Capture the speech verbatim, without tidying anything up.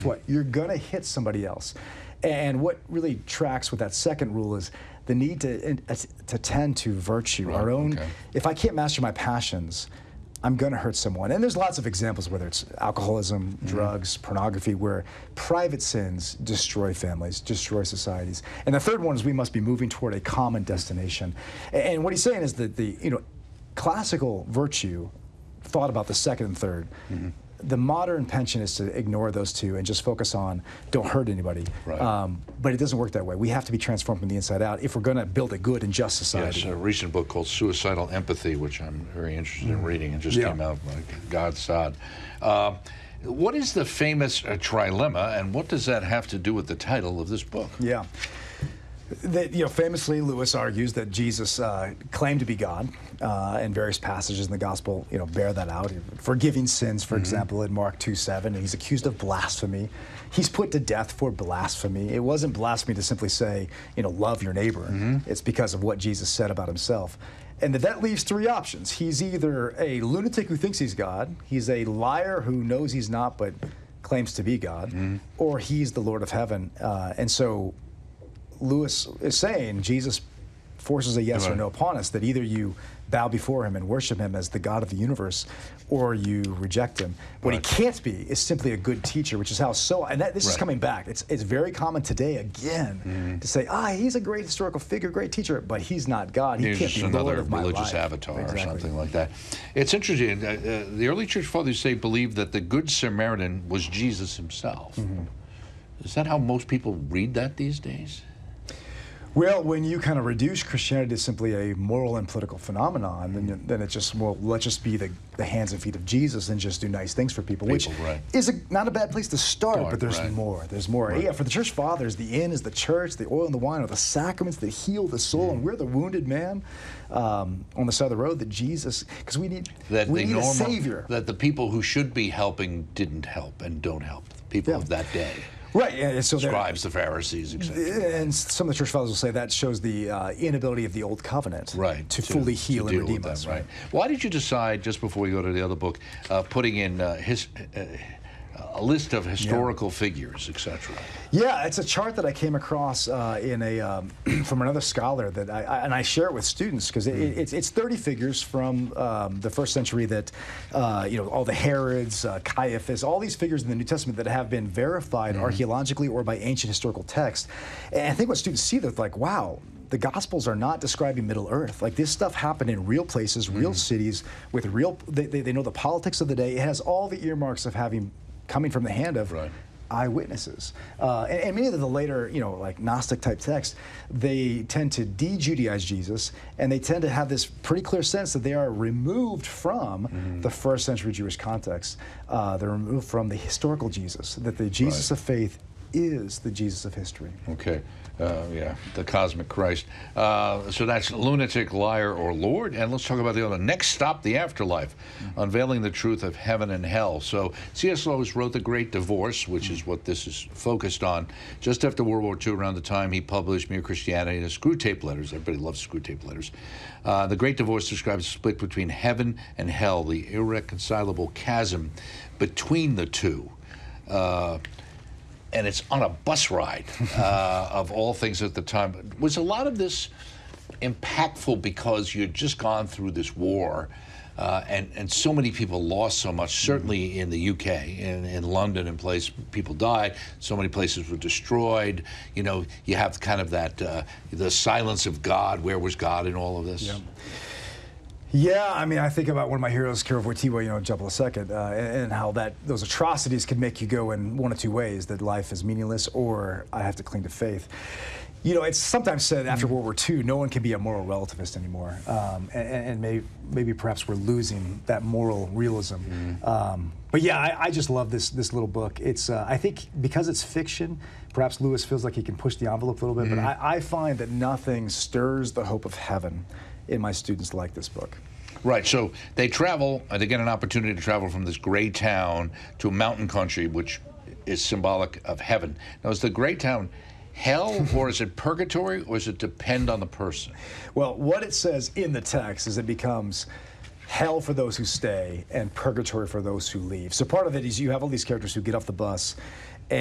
What? You're going to hit somebody else. And what really tracks with that second rule is the need to, to tend to virtue, Right, our own. okay. If I can't master my passions, I'm going to hurt someone. And there's lots of examples, whether it's alcoholism, mm-hmm. drugs, pornography, where private sins destroy families, destroy societies. And the third one is we must be moving toward a common destination. And what he's saying is that the, you know, classical virtue thought about the second and third. Mm-hmm. The modern penchant is to ignore those two and just focus on don't hurt anybody. Right. Um, but it doesn't work that way. We have to be transformed from the inside out if we're going to build a good and just society. Yes, a recent book called Suicidal Empathy, which I'm very interested in reading, and just yeah. came out by Gad Saad. Uh, what is the famous uh, trilemma, and what does that have to do with the title of this book? Yeah. That, you know, famously, Lewis argues that Jesus uh, claimed to be God, uh, and various passages in the gospel, you know, bear that out. Forgiving sins, for mm-hmm. example, in Mark two seven, and he's accused of blasphemy. He's put to death for blasphemy. It wasn't blasphemy to simply say, you know, love your neighbor. Mm-hmm. It's because of what Jesus said about himself. And that, that leaves three options. He's either a lunatic who thinks he's God, he's a liar who knows he's not but claims to be God, mm-hmm. or he's the Lord of heaven. Uh, and so Lewis is saying Jesus forces a yes right. or no upon us, that either you bow before him and worship him as the God of the universe, or you reject him. What right. he can't be is simply a good teacher, which is how so, and that, this right. is coming back. It's, it's very common today, again, mm-hmm. to say, ah, he's a great historical figure, great teacher, but he's not God. He he's can't just be Lord another of my religious life. avatar exactly. or something like that. It's interesting. Uh, uh, the early church fathers say believed that the Good Samaritan was Jesus himself. Mm-hmm. Is that how most people read that these days? Well, when you kind of reduce Christianity to simply a moral and political phenomenon, then, you, then it's just, well, let's just be the, the hands and feet of Jesus and just do nice things for people, people which right. is a, not a bad place to start, start but there's right. more. There's more. Right. Yeah, for the church fathers, the inn is the church, the oil and the wine are the sacraments that heal the soul, mm. and we're the wounded man um, on the side of the road that Jesus, because we need, that we need normal, a savior. That the people who should be helping didn't help and don't help, the people yeah. of that day. Right, and so scribes, the Pharisees, et cetera. And some of the church fathers will say that shows the uh, inability of the old covenant right, to, to fully heal to and redeem them, us. Right. Why did you decide, just before we go to the other book, uh, putting in uh, his, uh, a list of historical yeah. figures, et cetera? Yeah, it's a chart that I came across uh, in a um, from another scholar that I, I and I share it with students because it, mm. it's it's thirty figures from um, the first century that uh, you know, all the Herods, uh, Caiaphas, all these figures in the New Testament that have been verified mm. archaeologically or by ancient historical text. And I think what students see, they're like, wow, the Gospels are not describing Middle Earth. Like, this stuff happened in real places, real mm. cities, with real. They, they they know the politics of the day. It has all the earmarks of having coming from the hand of. Right. eyewitnesses. Uh, and, and many of the later, you know, like Gnostic type texts, they tend to de-Judaize Jesus, and they tend to have this pretty clear sense that they are removed from mm. the first century Jewish context. Uh, they're removed from the historical Jesus, that the Jesus right. of faith is the Jesus of history. Okay. Uh, yeah, the cosmic Christ. Uh, so that's lunatic, liar, or Lord. And let's talk about the other. Next stop, the afterlife, mm-hmm. unveiling the truth of heaven and hell. So C S Lewis wrote The Great Divorce, which mm-hmm. is what this is focused on. Just after World War Two, around the time he published Mere Christianity and the Screwtape Letters. Everybody loves Screwtape Letters. Uh, the Great Divorce describes a split between heaven and hell, the irreconcilable chasm between the two. Uh, and it's on a bus ride, uh, of all things at the time. Was a lot of this impactful because you'd just gone through this war, uh, and, and so many people lost so much, certainly in the U K, in, in London and place, people died, so many places were destroyed. You know, you have kind of that, uh, the silence of God, where was God in all of this? Yeah. Yeah, I mean, I think about one of my heroes, Kira Wojtyła, you know, Jump a Second, uh, and, and how that those atrocities could make you go in one of two ways, that life is meaningless or I have to cling to faith. You know, it's sometimes said after World War Two, no one can be a moral relativist anymore, um, and, and maybe, maybe perhaps we're losing that moral realism. Mm. Um, but yeah, I, I just love this this little book. It's uh, I think because it's fiction, perhaps Lewis feels like he can push the envelope a little bit, mm. but I, I find that nothing stirs the hope of heaven in my students like this book. Right, so they travel, uh, they get an opportunity to travel from this gray town to a mountain country, which is symbolic of heaven. Now, is the gray town hell, or is it purgatory, or does it depend on the person? Well, what it says in the text is it becomes hell for those who stay and purgatory for those who leave. So part of it is you have all these characters who get off the bus